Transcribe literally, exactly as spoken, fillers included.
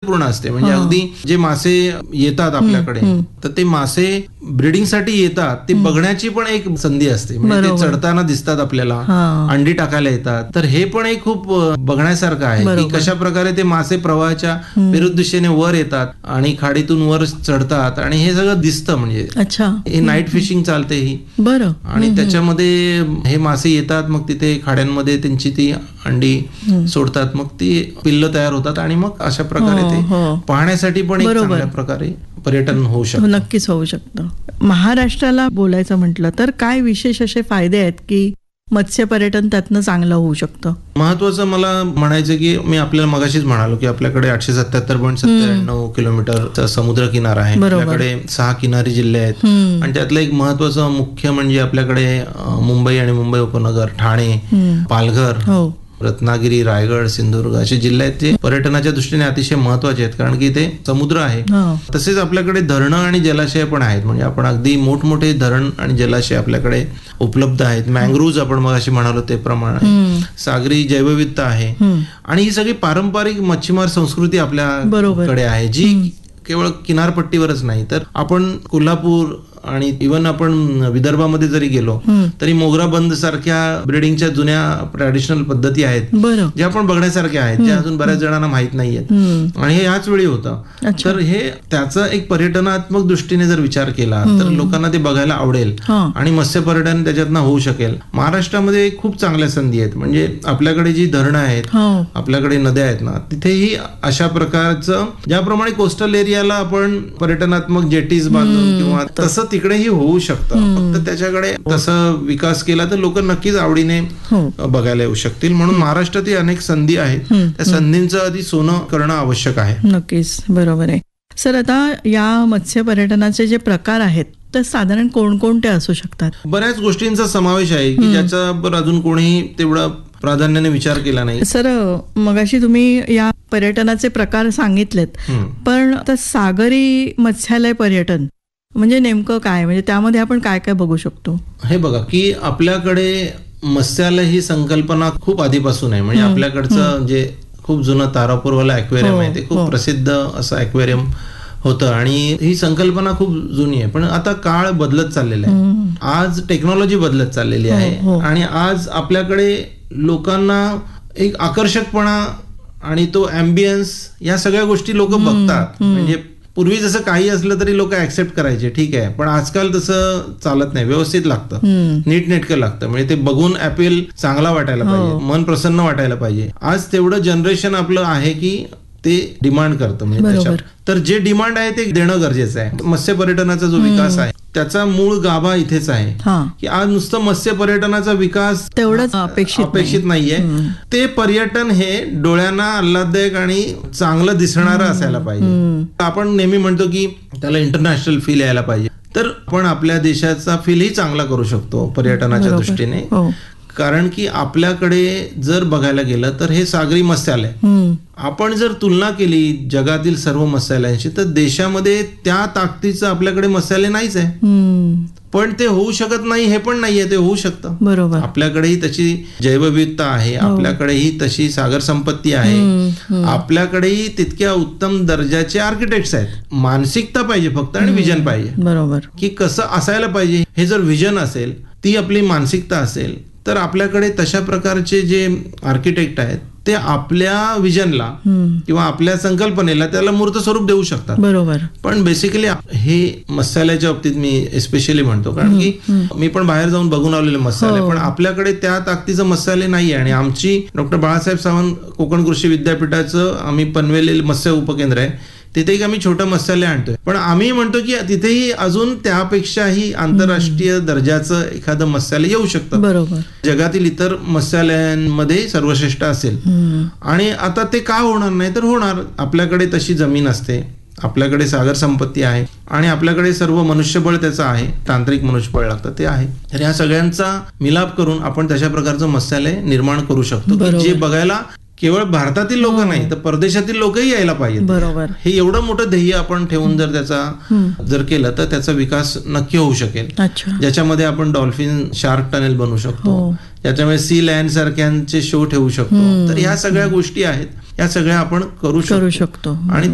वैविध्यपूर्ण असते. म्हणजे अगदी जे मासे येतात आपल्याकडे तर ते मासे ब्रीडिंगसाठी येतात, ते बघण्याची पण एक संधी असते. म्हणजे ते चढताना दिसतात आपल्याला, अंडी टाकायला येतात. तर हे पण एक खूप बघण्यासारखं आहे की कशा प्रकारे ते मासे प्रवाहाच्या विरुद्ध दिशेने वर येतात आणि खाडीतून वर चढतात आणि हे सगळं दिसतं. म्हणजे हे नाईट फिशिंग चालते ही. बरं. आणि त्याच्यामध्ये हे मासे येतात, मग तिथे खाड्यांमध्ये त्यांची ती अंडी सोडतात, मग ती पिल्ल तयार होतात आणि मग अशा प्रकारे ते पाहण्यासाठी पण एक चांगल्या प्रकारे पर्यटन होऊ शकतं. नक्कीच होऊ शकतं. महाराष्ट्राला बोलायचं म्हटलं तर काय विशेष असे फायदे आहेत की मत्स्य पर्यटन त्यातनं चांगलं होऊ शकतं? महत्वाचं मला म्हणायचं की मी आपल्याला मगाशीच म्हणालो की आपल्याकडे आठशे सत्याहत्तर पॉईंट सत्त्याण्णव किलोमीटरचा समुद्र किनारा आहे. आपल्याकडे सहा किनारी जिल्हे आहेत आणि त्यातलं एक महत्वाचं मुख्य म्हणजे आपल्याकडे मुंबई आणि मुंबई उपनगर, ठाणे, पालघर, रत्नागिरी, रायगड, सिंधुदुर्ग असे जिल्हे आहेत जे पर्यटनाच्या दृष्टीने अतिशय महत्वाचे आहेत, कारण की ते समुद्र आहे. तसेच आपल्याकडे धरणं आणि जलाशय पण आहेत. म्हणजे आपण अगदी मोठमोठे धरण आणि जलाशय आपल्याकडे उपलब्ध आहेत. मँग्रोव्ज आपण मग अशी म्हणालो ते प्रमाणे सागरी जैवविविधता आहे आणि ही सगळी पारंपरिक मच्छीमार संस्कृती आपल्याकडे आहे, जी केवळ किनारपट्टीवरच नाही तर आपण कोल्हापूर आणि इव्हन आपण विदर्भामध्ये जरी गेलो तरी मोगरा बंद सारख्या ब्रीडिंगच्या जुन्या ट्रॅडिशनल पद्धती आहेत ज्या आपण बघण्यासारख्या आहेत, ज्या अजून बऱ्याच जणांना माहित नाहीयेत आणि हे याच वेळी होतं. तर हे त्याचा एक पर्यटनात्मक दृष्टीने जर विचार केला तर लोकांना ते बघायला आवडेल आणि मत्स्य पर्यटन त्याच्यातनं होऊ शकेल. महाराष्ट्रामध्ये खूप चांगल्या संधी आहेत. म्हणजे आपल्याकडे जी धरणं आहेत, आपल्याकडे नद्या आहेत ना, तिथेही अशा प्रकारचं ज्याप्रमाणे कोस्टल एरियाला आपण पर्यटनात्मक जेटीज बांधून किंवा तसं तिकडेही होऊ शकतं. फक्त त्याच्याकडे तसं विकास केला तर लोक नक्कीच आवडीने बघायला येऊ शकतील. म्हणून महाराष्ट्रात अनेक संधी आहेत, त्या संधींचं आधी सोनं करणं आवश्यक आहे. नक्कीच, बरोबर आहे सर. आता या मत्स्य पर्यटनाचे जे प्रकार आहेत तर साधारण कोणकोणते असू शकतात? बऱ्याच गोष्टींचा समावेश आहे की ज्याच्यावर अजून कोणीही तेवढा प्राधान्याने विचार केला नाही. सर, मगाशी तुम्ही या पर्यटनाचे प्रकार सांगितलेत, पण आता सागरी मत्स्यालय पर्यटन म्हणजे नेमकं काय? म्हणजे त्यामध्ये आपण काय काय बघू शकतो? हे बघा की आपल्याकडे मत्स्यालय ही संकल्पना खूप आधीपासून आहे. म्हणजे आपल्याकडचं जे खूप जुनं तारापूरवाला ॲक्वेरियम आहे ते खूप प्रसिद्ध असं ॲक्वेरियम होतं आणि ही संकल्पना खूप जुनी आहे. पण आता काळ बदलत चाललेला आहे, आज टेक्नॉलॉजी बदलत चाललेली आहे आणि आज आपल्याकडे लोकांना एक आकर्षकपणा आणि तो ॲम्बियन्स या सगळ्या गोष्टी लोक बघतात. म्हणजे पूर्वी जसं काही असलं तरी लोक ऍक्सेप्ट करायचे, ठीक आहे, पण आजकाल तसं चालत नाही. व्यवस्थित लागतं, नीटनेटकं लागतं. म्हणजे ते बघून अपील चांगला वाटायला पाहिजे, मन प्रसन्न वाटायला पाहिजे. आज तेवढं जनरेशन आपलं आहे की ते डिमांड करतं. म्हणजे तर जे डिमांड आहे ते देणं गरजेचं आहे. मत्स्य पर्यटनाचा जो विकास आहे त्याचा मूळ गाभा इथेच आहे की आज नुसतं मत्स्य पर्यटनाचा विकास तेवढंच अपेक्षित अपेक्षित नाहीये. ते पर्यटन हे डोळ्यांना आल्हाददायक आणि चांगलं दिसणारं असायला पाहिजे. आपण नेहमी म्हणतो की त्याला इंटरनॅशनल फील यायला पाहिजे, तर आपण आपल्या देशाचा फीलही चांगला करू शकतो पर्यटनाच्या दृष्टीने. कारण की आपल्याकडे जर बघायला गेलं तर हे सागरी मत्स्यालय, आपण जर तुलना केली जगातील सर्व मत्स्यालयांशी तर देशामध्ये त्या ताकदीचं आपल्याकडे मत्स्यालय नाहीच आहे. पण ते होऊ शकत नाही हे पण नाहीये, ते होऊ शकतं. बरोबर. आपल्याकडेही तशी जैवविविधता आहे, आपल्याकडेही तशी सागर संपत्ती आहे, आपल्याकडेही तितक्या उत्तम दर्जाचे आर्किटेक्ट्स आहेत. मानसिकता पाहिजे फक्त आणि विजन पाहिजे. बरोबर. की कसं असायला पाहिजे हे जर विजन असेल, ती आपली मानसिकता असेल तर आपल्याकडे तशा प्रकारचे जे आर्किटेक्ट आहेत ते आपल्या विजनला किंवा आपल्या संकल्पनेला त्याला मूर्त स्वरूप देऊ शकतात. बरोबर. पण बेसिकली हे मत्स्यालयाच्या बाबतीत मी एस्पेशली म्हणतो, कारण की मी पण बाहेर जाऊन बघून आलेले मत्स्यालय, पण आपल्याकडे त्या ताकदीचं मत्स्यालय नाहीये. आणि आमची डॉक्टर बाळासाहेब सावंत कोकण कृषी विद्यापीठाचं आम्ही पनवेल मत्स्य उपकेंद्र आहे, तिथेही आम्ही छोटं मत्स्यालय आणतोय. पण आम्ही म्हणतो की तिथेही अजून त्यापेक्षाही आंतरराष्ट्रीय दर्जाचं एखादं मत्स्यालय येऊ शकतं. बरोबर. जगातील इतर मत्स्यालयांमध्ये सर्वश्रेष्ठ असेल. आणि आता ते का होणार नाही तर होणार. आपल्याकडे तशी जमीन असते, आपल्याकडे सागर संपत्ती आहे आणि आपल्याकडे सर्व मनुष्यबळ त्याचं आहे, तांत्रिक मनुष्यबळ लागतं ते आहे. तर ह्या सगळ्यांचा मिलाप करून आपण तशा प्रकारचं मत्स्यालय निर्माण करू शकतो की जे बघायला केवळ भारतातील लोक नाही तर परदेशातील लोकही यायला पाहिजे. बरोबर. हे एवढं मोठं ध्येय आपण ठेवून जर त्याचा जर केलं तर त्याचा विकास नक्की होऊ शकेल. ज्याच्यामध्ये आपण डॉल्फिन शार्क टनेल बनवू शकतो, ज्याच्यामध्ये सी लँड सारख्यांचे शो ठेवू शकतो. तर ह्या सगळ्या गोष्टी आहेत, या सगळ्या आपण करू शकतो. आणि